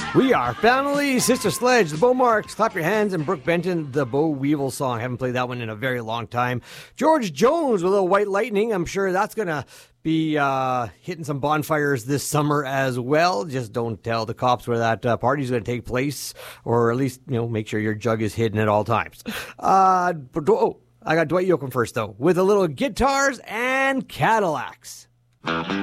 We are Family, Sister Sledge, the Bo Marks, Clap Your Hands, and Brooke Benton, the Bo Weevil song. Haven't played that one in a very long time. George Jones with a little White Lightning. I'm sure that's going to be hitting some bonfires this summer as well. Just don't tell the cops where that party's going to take place, or at least, make sure your jug is hidden at all times. I got Dwight Yoakam first, though, with a little Guitars and Cadillacs.